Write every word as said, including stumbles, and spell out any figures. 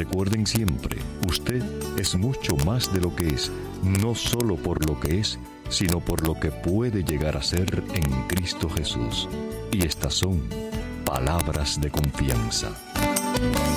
Recuerden siempre, usted es mucho más de lo que es, no solo por lo que es, sino por lo que puede llegar a ser en Cristo Jesús. Y estas son palabras de confianza.